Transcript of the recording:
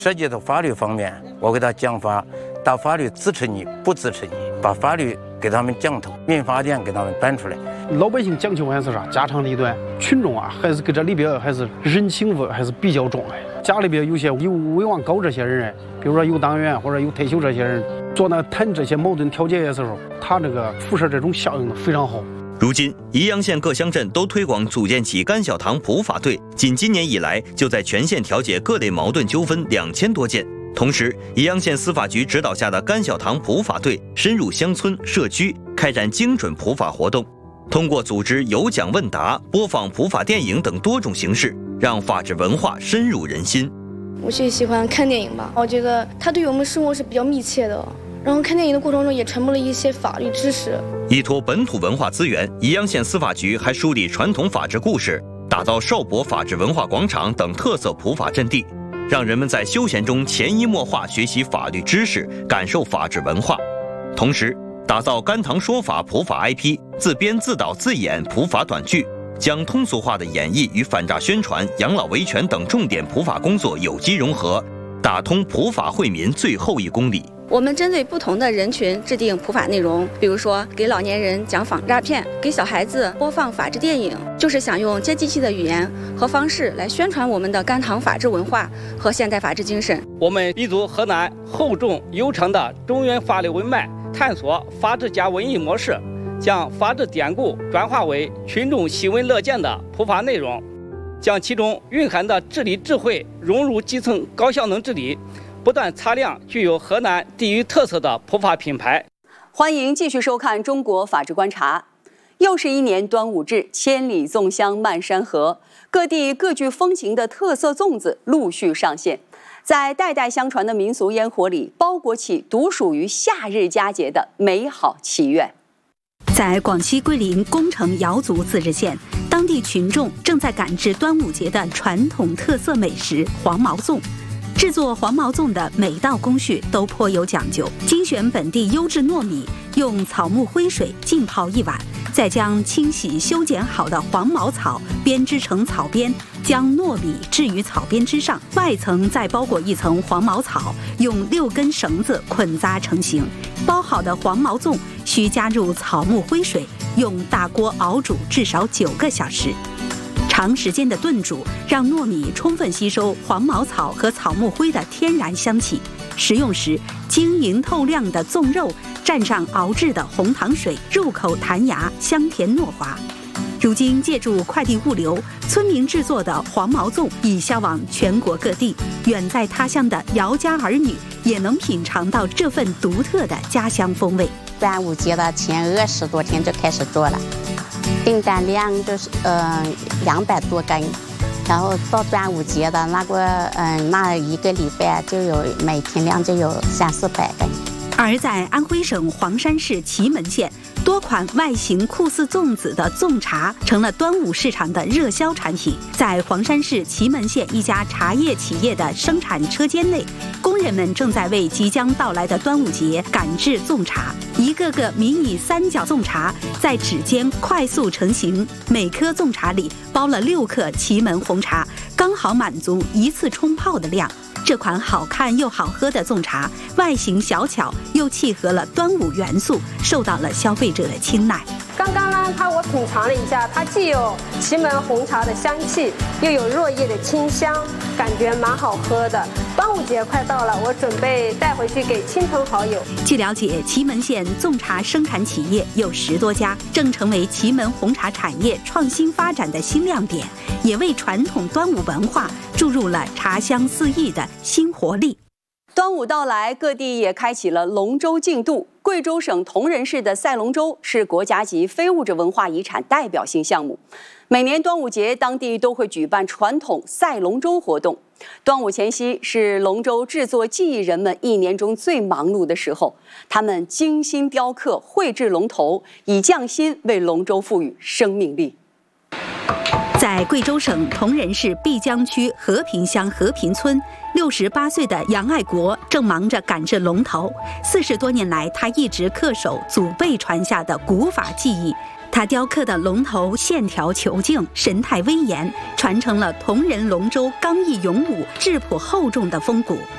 涉及到法律方面，我给他讲法，大法律支持你，不支持你，把法律给他们讲透，民法典给他们搬出来。 老百姓讲究还是啥？家长里短，群众啊，还是跟这里边还是人情味还是比较重的。家里边有些有威望高这些人，比如说有党员或者有退休这些人，做那谈这些矛盾调解的时候，他这个辐射这种效应非常好。 如今，宜阳县各乡镇都推广组建起甘小堂普法队，仅今年以来，就在全县调解各类矛盾纠纷2000多件。同时，宜阳县司法局指导下的甘小堂普法队深入乡村社区，开展精准普法活动，通过组织有奖问答、播放普法电影等多种形式，让法治文化深入人心。 我是喜欢看电影吧，我觉得它对于我们生活是比较密切的。然后看电影的过程中也传播了一些法律知识。 依托本土文化资源，宜阳县司法局还梳理传统法治故事，打造少博法治文化广场等特色普法阵地，让人们在休闲中潜移默化学习法律知识，感受法治文化。同时，打造甘棠说法普法 IP， 自编自导自演普法短剧，将通俗化的演绎与反诈宣传、养老维权等重点普法工作有机融合，打通普法惠民最后1公里。 我们针对不同的人群制定普法内容，比如说给老年人讲反诈骗，给小孩子播放法治电影，就是想用接地气的语言和方式来宣传我们的甘棠法治文化和现代法治精神。 我们立足河南厚重悠长的中原法律文脉，探索法治加文艺模式，将法治典故转化为群众喜闻乐见的普法内容，将其中蕴含的治理智慧融入基层高效能治理，不断擦亮具有河南地域特色的普法品牌。 欢迎继续收看《中国法治观察》。又是一年端午至，千里粽香漫山河，各地各具风情的特色粽子陆续上线，在代代相传的民俗烟火里，包裹起独属于夏日佳节的美好祈愿。 在广西桂林恭城瑶族自治县，当地群众正在赶制端午节的传统特色美食黄毛粽。制作黄毛粽的每道工序都颇有讲究，精选本地优质糯米，用草木灰水浸泡1晚，再将清洗修剪好的黄毛草编织成草编，将糯米置于草编之上，外层再包裹一层黄毛草，用6根绳子捆扎成型。包好的黄毛粽需加入草木灰水，用大锅熬煮至少9个小时。长时间的炖煮让糯米充分吸收黄毛草和草木灰的天然香气，食用时晶莹透亮的粽肉蘸上熬制的红糖水，入口弹牙，香甜糯滑。如今借助快递物流，村民制作的黄毛粽已销往全国各地，远在他乡的姚家儿女也能品尝到这份独特的家乡风味。 端午节的前20多天就开始做了，订单量就是200多根，然后到端午节的那1个礼拜就有每天量就有300-400根。 而在安徽省黄山市祁门县，多款外形酷似粽子的粽茶成了端午市场的热销产品。在黄山市祁门县一家茶叶企业的生产车间内，工人们正在为即将到来的端午节赶制粽茶。一个个迷你3角粽茶在指尖快速成型，每颗粽茶里包了6克祁门红茶，刚好满足1次冲泡的量。这款好看又好喝的粽茶，外形小巧又契合了端午元素，受到了消费者的青睐。 刚刚呢，我品尝了一下，它既有祁门红茶的香气，又有落叶的清香，感觉蛮好喝的。端午节快到了，我准备带回去给亲朋好友。 据了解，祁门县粽茶生产企业有10多家，正成为祁门红茶产业创新发展的新亮点，也为传统端午文化注入了茶香四溢的新活力。 端午到来，各地也开启了龙舟竞渡。贵州省铜仁市的赛龙舟是国家级非物质文化遗产代表性项目。每年端午节，当地都会举办传统赛龙舟活动。端午前夕是龙舟制作技艺人们1年中最忙碌的时候，他们精心雕刻、绘制龙头，以匠心为龙舟赋予生命力。 在贵州省铜仁市碧江区和平乡和平村，68岁的杨爱国正忙着赶制龙头。40多年来，他一直恪守祖辈传下的古法技艺。他雕刻的龙头线条遒劲，神态威严，传承了铜仁龙舟刚毅勇武、质朴厚重的风骨。